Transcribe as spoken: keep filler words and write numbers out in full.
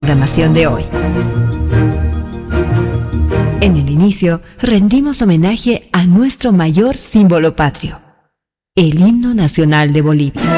Programación de hoy. En el inicio, rendimos homenaje a nuestro mayor símbolo patrio, el himno nacional de Bolivia.